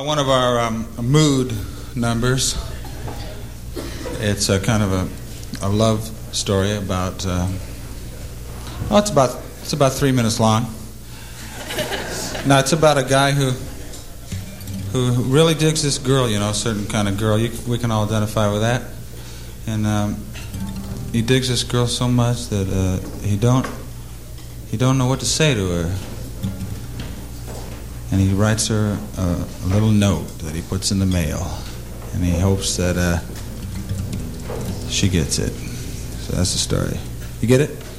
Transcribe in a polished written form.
one of our mood numbers. It's a kind of a love story about. It's about 3 minutes long. Now it's about a guy who really digs this girl, a certain kind of girl. We can all identify with that. And he digs this girl so much that he don't know what to say to her. And he writes her a little note that he puts in the mail, and he hopes that she gets it. So that's the story. You get it?